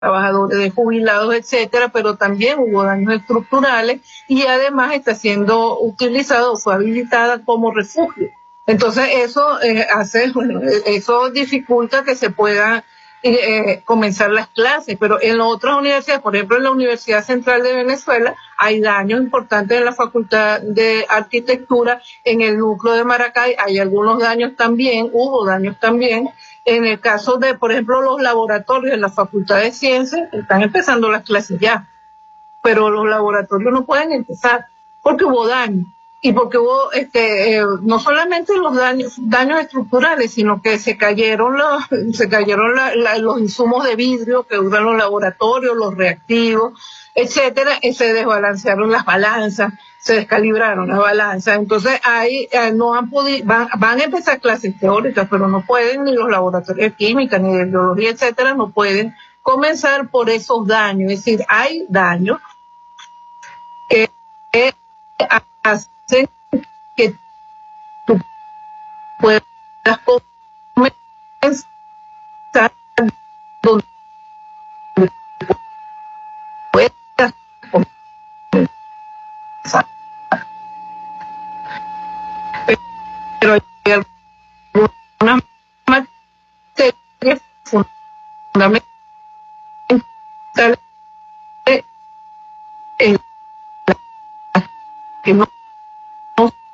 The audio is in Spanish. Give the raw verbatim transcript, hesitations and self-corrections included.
trabajadores, de jubilados, etcétera, pero también hubo daños estructurales y además está siendo utilizado, fue habilitada como refugio. Entonces eso eh, hace, bueno, eso dificulta que se pueda eh, comenzar las clases, pero en otras universidades, por ejemplo en la Universidad Central de Venezuela, hay daños importantes en la Facultad de Arquitectura, en el núcleo de Maracay hay algunos daños también, hubo daños también. En el caso de, por ejemplo, los laboratorios en la Facultad de Ciencias, están empezando las clases ya, pero los laboratorios no pueden empezar porque hubo daño y porque hubo este eh, no solamente los daños daños estructurales, sino que se cayeron los se cayeron la, la, los insumos de vidrio que usan los laboratorios, los reactivos, etcétera, y se desbalancearon las balanzas, se descalibraron las balanzas. Entonces ahí eh, no han podido, van, van a empezar clases teóricas, pero no pueden, ni los laboratorios de química ni de biología, etcétera, no pueden comenzar por esos daños. Es decir, hay daños que hacen que tú puedas comenzar donde puedas comenzar. Pero hay algunas materias fundamentales